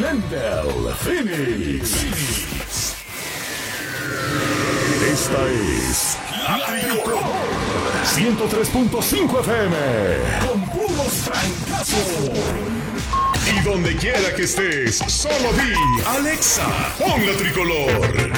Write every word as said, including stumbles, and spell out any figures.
Wendell Phoenix. Esta es La Tricolor ciento tres punto cinco F M con puros francazos. Y donde quiera que estés, solo di Alexa, pon La Tricolor.